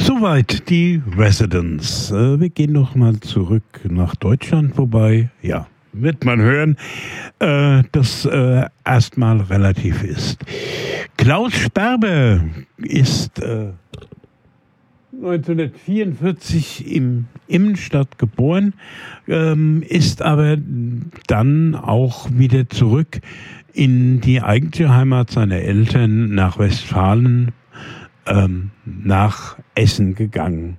Soweit die Residents. Wir gehen noch mal zurück nach Deutschland, wobei, ja, wird man hören, das erstmal relativ ist. Klaus Sperber ist 1944 im Immenstadt geboren, ist aber dann auch wieder zurück in die eigentliche Heimat seiner Eltern nach Westfalen, nach Essen gegangen.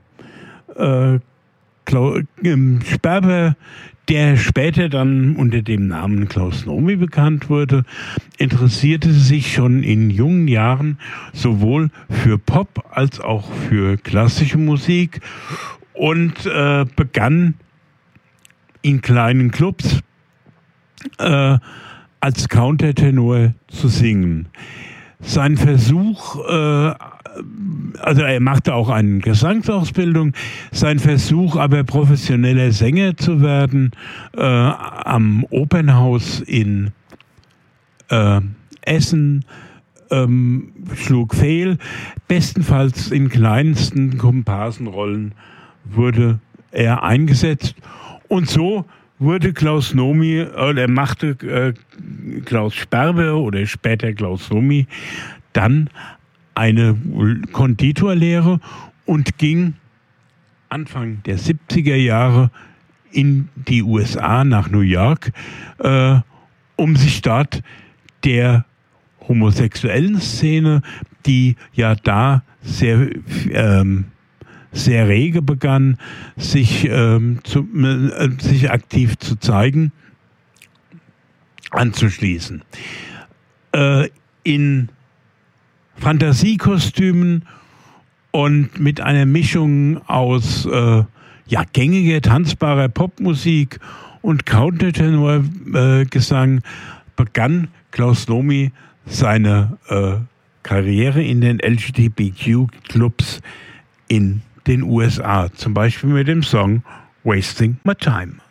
Sperber, der später dann unter dem Namen Klaus Nomi bekannt wurde, interessierte sich schon in jungen Jahren sowohl für Pop als auch für klassische Musik und begann in kleinen Clubs als Countertenor zu singen. Sein Versuch, also er machte auch eine Gesangsausbildung, sein Versuch aber professioneller Sänger zu werden am Opernhaus in Essen schlug fehl. Bestenfalls in kleinsten Komparsenrollen wurde er eingesetzt und so wurde Klaus Nomi, oder machte Klaus Sperber oder später Klaus Nomi dann eine Konditorlehre und ging Anfang der 70er Jahre in die USA, nach New York, um sich dort der homosexuellen Szene, die ja da sehr rege begann, sich aktiv zu zeigen, anzuschließen. In Fantasiekostümen und mit einer Mischung aus gängiger, tanzbarer Popmusik und Countertenor-Gesang begann Klaus Nomi seine Karriere in den LGBTQ-Clubs in den USA, zum Beispiel mit dem Song Wasting My Time.